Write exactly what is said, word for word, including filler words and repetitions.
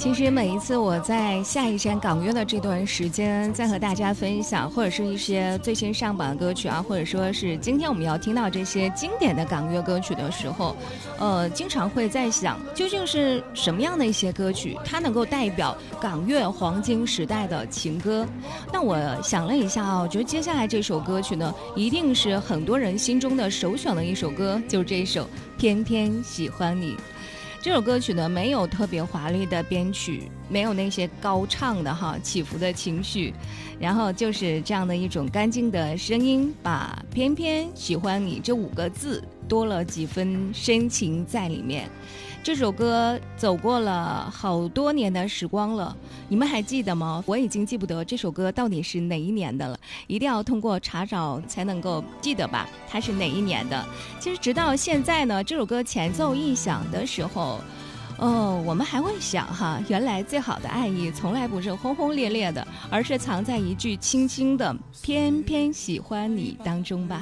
其实每一次我在下一站港乐的这段时间，在和大家分享或者是一些最新上榜的歌曲啊，或者说是今天我们要听到这些经典的港乐歌曲的时候，呃，经常会在想，究竟是什么样的一些歌曲，它能够代表港乐黄金时代的情歌？那我想了一下啊，我觉得接下来这首歌曲呢，一定是很多人心中的首选的一首歌，就是这一首《偏偏喜欢你》。这首歌曲呢，没有特别华丽的编曲，没有那些高唱的哈起伏的情绪，然后就是这样的一种干净的声音，把偏偏喜欢你这五个字多了几分深情在里面。这首歌走过了好多年的时光了，你们还记得吗？我已经记不得这首歌到底是哪一年的了，一定要通过查找才能够记得吧，它是哪一年的。其实直到现在呢，这首歌前奏一响的时候，哦，我们还会想哈，原来最好的爱意从来不是轰轰烈烈的，而是藏在一句轻轻的偏偏喜欢你当中吧。